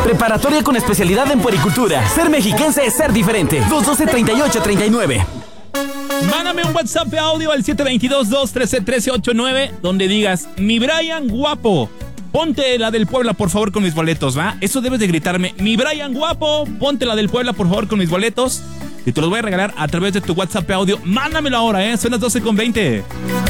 Preparatoria con especialidad en puericultura. Ser mexiquense es ser diferente. 212-3839. Mándame un WhatsApp de audio al 722-213-1389 donde digas, mi Brian guapo, ponte la del Puebla por favor con mis boletos, ¿va? Eso debes de gritarme, mi Brian guapo, ponte la del Puebla por favor con mis boletos. Y te los voy a regalar a través de tu WhatsApp de audio. Mándamelo ahora, son las 12:20.